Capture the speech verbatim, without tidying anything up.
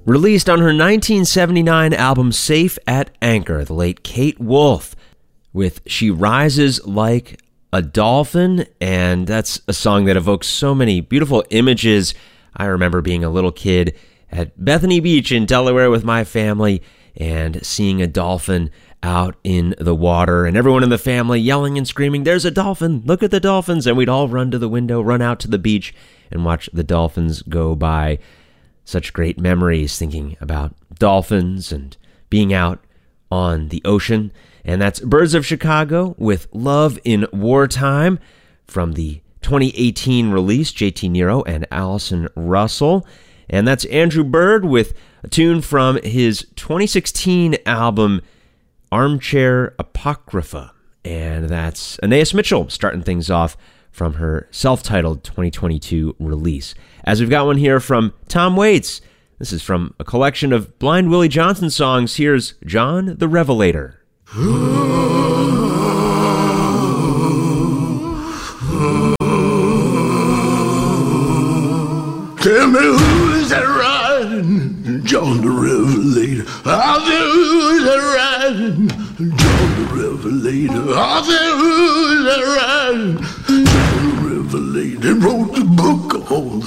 Released on her nineteen seventy-nine album Safe at Anchor, the late Kate Wolf, with She Rises Like a Dolphin, and that's a song that evokes so many beautiful images. I remember being a little kid at Bethany Beach in Delaware with my family and seeing a dolphin out in the water, and everyone in the family yelling and screaming, "There's a dolphin! Look at the dolphins!" And we'd all run to the window, run out to the beach, and watch the dolphins go by. Such great memories thinking about dolphins and being out on the ocean. And that's Birds of Chicago with Love in Wartime from the twenty eighteen release, J T Nero and Allison Russell. And that's Andrew Bird with a tune from his twenty sixteen album, Armchair Apocrypha. And that's Anais Mitchell starting things off from her self-titled twenty twenty-two release. As we've got one here from Tom Waits. This is from a collection of Blind Willie Johnson songs. Here's John the Revelator. Camels are riding, John the Revelator. All those are riding, John the Revelator. All those are riding, John the Revelator. Wrote the book on